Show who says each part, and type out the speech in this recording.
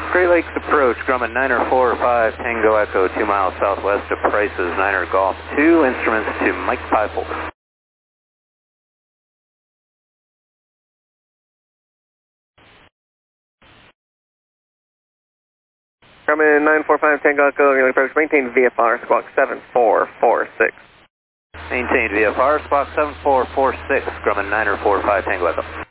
Speaker 1: Great Lakes approach, Grumman 945 Tango Echo, 2 miles southwest of Price's, Niner Golf 2, instruments to Mike 54.
Speaker 2: Grumman 945 Tango Echo, Great Lake approach, maintain VFR, squawk 7446.
Speaker 1: Maintained VFR, squawk 7446, Grumman 945 Tango Echo.